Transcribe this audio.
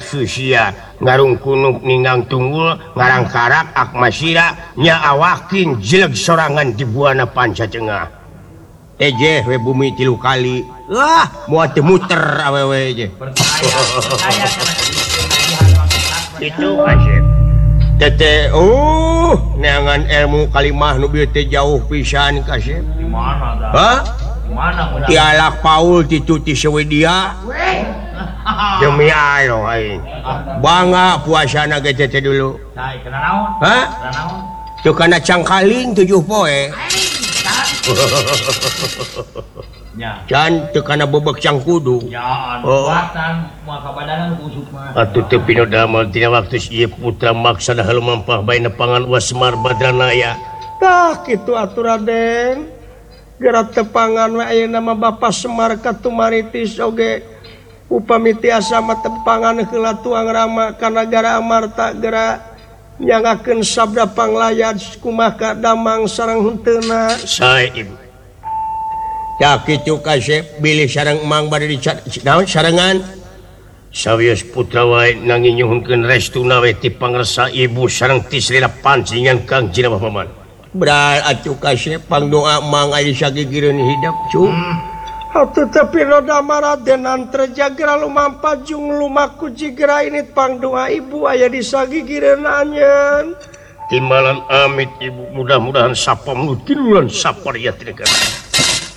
Susia ngarung kunung ningang tunggul ngarang karak akmasira nya awakin jeleg sorangan di buana panca cengah we bumi 3 kali muat muter awewe itu kasih tete neangan ilmu kalimah nu teh jauh pisan kasih Di mana dah? hah Di mana udah? tialak Paul ti Swedia demi Allah aing bangga puasana ge teh dulu Cai kena naon? hah Kena naon? teu kana cangkaling 7 poe Ya. can teu kana bebek cangkudu Ya, Oh. buatan maka badanan kusuk mah. atuh teu pinodamel tina waktu ieu putra maksana heuh mampah baina pangan Wasmar Badranaya tah kitu atuh Raden gerak tepangan we ayeuna mah Bapa Semar katumaritis oge upami tiasa mah tepangan heula tuang rama ka nagara Amarta gerak nyangakeun sabda panglayat kumaha damang sareng heunteuna sae ibu ya kitu kasih bilih sareng emang bade naon sarengan sawios putra wae nanging nyuhunkeun restuna we ti pangresa ibu sareng ti srina pancingan Kang Jina Paman beral atuh kasih pangdoa emang aya sagigireun hidup cu atuh tapi roda maradenan terjagra lumampa jung lumaku jigra ini pangdoa ibu aya di sagigireun anyeun timbalan amit ibu mudah-mudahan sapa mutiluran sapariya ti negara